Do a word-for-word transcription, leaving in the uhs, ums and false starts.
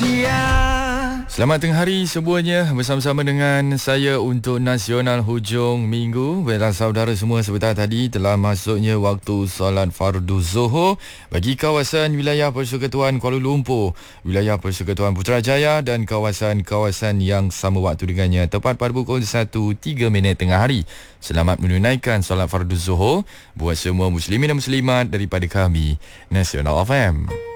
Selamat tengah hari semuanya, bersama-sama dengan saya untuk Nasional Hujung Minggu. Baiklah saudara semua, sebentar tadi telah masuknya waktu solat fardu Zuhur bagi kawasan wilayah Persekutuan Kuala Lumpur, wilayah Persekutuan Putrajaya dan kawasan-kawasan yang sama waktu dengannya, tepat pada pukul satu tiga minit tengah hari. Selamat menunaikan solat fardu Zuhur buat semua muslimin dan muslimat daripada kami, Nasional F M.